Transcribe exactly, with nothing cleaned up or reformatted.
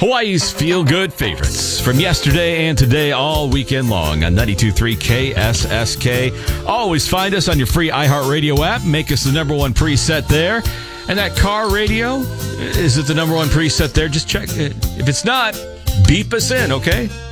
Hawaii's feel-good favorites from yesterday and today all weekend long on ninety-two point three K S S K. Always find us on your free iHeartRadio app. Make us the number one preset there. And that car radio, is it the number one preset there? Just check it. If it's not, beep us in, okay?